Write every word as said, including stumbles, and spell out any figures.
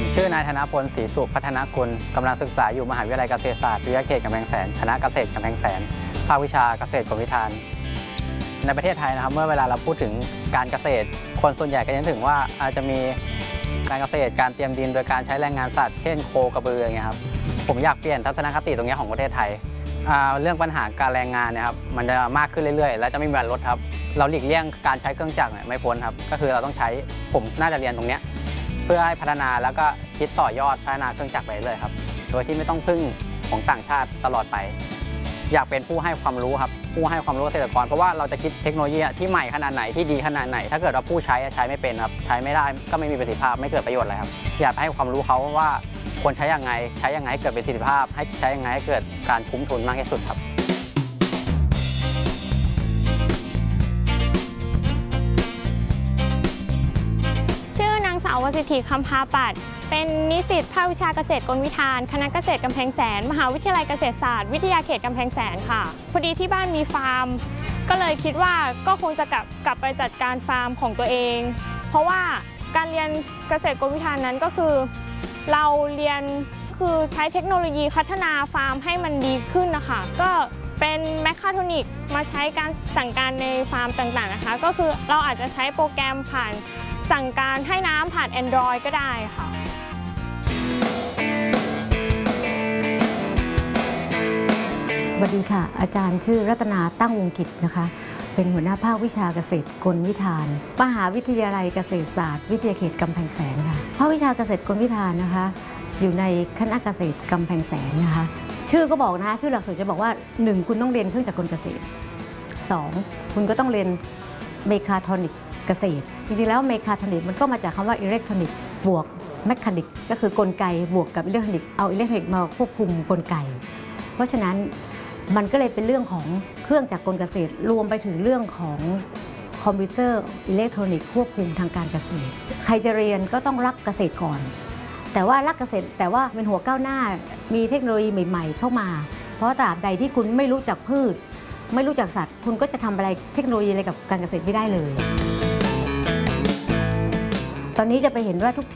ชื่อนายธนพลศรีสุพัฒนกุลกำลังศึกษาอยู่มหาวิทยาลัยเกษตรศาสตร์วิทยาเขตกำแพงแสนคณะเกษตรกำแพงแสนภาควิชาเกษตรกรมวิธานในประเทศไทยนะครับเมื่อเวลาเราพูดถึงการเกษตรคนส่วนใหญ่ก็จะถึงว่าอาจจะมีการเกษตรการเตรียมดินโดยการใช้แรงงานสัตว์เช่นโคกระบืออย่างเงี้ยครับผมอยากเปลี่ยนทัศนคติตรงนี้ของประเทศไทยเรื่องปัญหาการแรงงานเนี่ยครับมันจะมากขึ้นเรื่อยๆและจะไม่มีวันลดครับเราหลีกเลี่ยงการใช้เครื่องจักรไม่พ้นครับก็คือเราต้องใช้ผมน่าจะเรียนตรงนี้เพื่อให้พัฒนาแล้วก็คิดต่อยอดพัฒนาเครื่องจักรไปเลยครับโดยที่ไม่ต้องพึ่งของต่างชาติตลอดไปอยากเป็นผู้ให้ความรู้ครับผู้ให้ความรู้เกษตรกรเพราะว่าเราจะคิดเทคโนโลยีที่ใหม่ขนาดไหนที่ดีขนาดไหนถ้าเกิดว่าผู้ใช้ใช้ไม่เป็นครับใช้ไม่ได้ก็ไม่มีประสิทธิภาพไม่เกิดประโยชน์อะไรครับอยากให้ความรู้เขาว่าควรใช้ยังไงใช้ยังไงให้เกิดประสิทธิภาพให้ใช้ยังไงให้เกิดการคุ้มทุนมากที่สุดครับสาววสิทธิคำพาปัดเป็นนิสิตภาควิชาเกษตรกลวิธานคณะเกษตรกำแพงแสนมหาวิทยาลัยเกษตรศาสตร์วิทยาเขตกำแพงแสนค่ะพอดีที่บ้านมีฟาร์มก็เลยคิดว่าก็คงจะกลับกลับไปจัดการฟาร์มของตัวเองเพราะว่าการเรียนเกษตรกลวิธานนั้นก็คือเราเรียนคือใช้เทคโนโลยีพัฒนาฟาร์มให้มันดีขึ้นนะคะก็เป็นแมคคาทรอนิกส์มาใช้การสั่งการในฟาร์มต่างๆนะคะก็คือเราอาจจะใช้โปรแกรมผ่านสั่งการให้น้ำผ่าน Android ก็ได้ค่ะสวัสดีค่ะอาจารย์ชื่อรัตนาตั้งวงกิจนะคะเป็นหัวหน้าภาควิชาเกษตรกลวิธานมหาวิทยาลัยเกษตรศาสตร์วิทยาเขตกำแพงแสนค่ะภาควิชาเกษตรกลวิธานนะคะอยู่ในคณะเกษตรกำแพงแสนนะคะชื่อก็บอกนะคะชื่อหลักสูตรจะบอกว่าหนึ่งคุณต้องเรียนเครื่องจักรกลเกษตรสองคุณก็ต้องเรียนเมคาทรอนิกเกษตรจริงๆแล้วเมคาทรอนิกมันก็มาจากคำว่าอิเล็กทรอนิกบวกแมคานิกก็คือกลไกบวกกับอิเล็กทรอนิกเอาอิเล็กทรอนิกมาควบคุมกลไกเพราะฉะนั้นมันก็เลยเป็นเรื่องของเครื่องจักรกลเกษตรรวมไปถึงเรื่องของคอมพิวเตอร์อิเล็กทรอนิกส์ควบคุมทางการเกษตรใครจะเรียนก็ต้องรักเกษตรก่อนแต่ว่ารักเกษตรแต่ว่าเป็นหัวก้าวหน้ามีเทคโนโลยีใหม่ๆเข้ามาเพราะตราบใดที่คุณไม่รู้จักพืชไม่รู้จักสัตว์คุณก็จะทำอะไรเทคโนโลยีอะไรกับการเกษตรไม่ได้เลยตอนนี้จะไปเห็นว่าทุก